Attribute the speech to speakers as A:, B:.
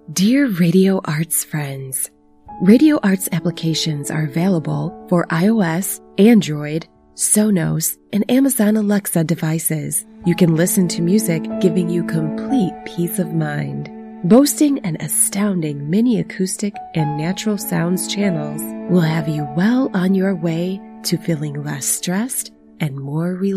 A: Dear Radio Arts friends, Radio Arts applications are available for iOS, Android, Sonos, and Amazon Alexa devices. You can listen to music, giving you complete peace of mind. Boasting an astounding mini acoustic and natural sounds channels will have you well on your way to feeling less stressed and more relaxed.